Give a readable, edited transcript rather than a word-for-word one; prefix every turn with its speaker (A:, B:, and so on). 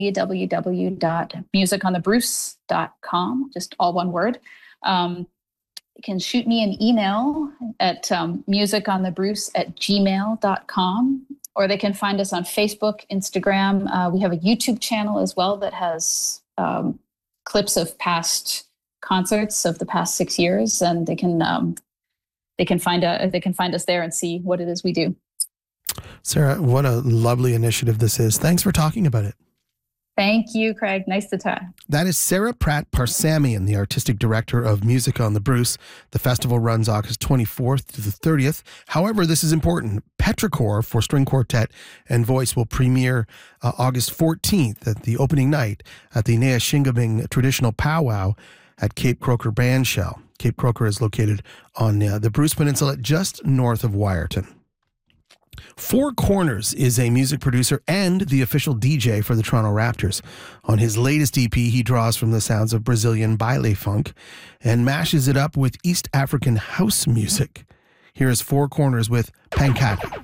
A: www.musiconthebruce.com, just all one word. You can shoot me an email at musiconthebruce@gmail.com, or they can find us on Facebook, Instagram. We have a YouTube channel as well that has clips of past concerts of the past 6 years, and they can find us there and see what it is we do.
B: Sarah, what a lovely initiative this is. Thanks for talking about it.
A: Thank you, Craig. Nice to talk.
B: That is Sarah Pratt-Parsamian, the artistic director of Music on the Bruce. The festival runs August 24th to the 30th. However, this is important. Petrichor for string quartet and voice will premiere August 14th at the opening night at the Nea-Shingaming Traditional Powwow at Cape Croker Bandshell. Cape Croker is located on the Bruce Peninsula just north of Wyerton. Four Corners is a music producer and the official DJ for the Toronto Raptors. On his latest EP, he draws from the sounds of Brazilian baile funk and mashes it up with East African house music. Here is Four Corners with Pancata.